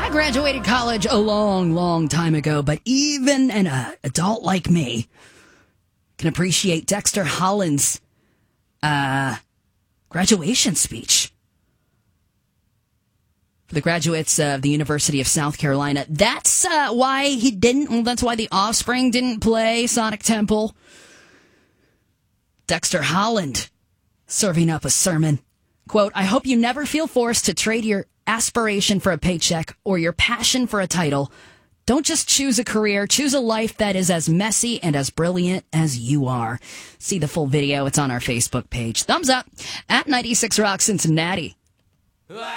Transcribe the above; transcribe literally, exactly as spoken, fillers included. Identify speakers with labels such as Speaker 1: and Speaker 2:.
Speaker 1: I graduated college a long, long time ago, but even an uh, adult like me can appreciate Dexter Holland's uh, graduation speech for the graduates of the University of South Carolina. That's uh, why he didn't, well, that's why the Offspring didn't play Sonic Temple. Dexter Holland serving up a sermon. Quote, I hope you never feel forced to trade your aspiration for a paycheck or your passion for a title. Don't just choose a career. Choose a life that is as messy and as brilliant as you are. See the full video. It's on our Facebook page. Thumbs up at ninety-six Rock Cincinnati.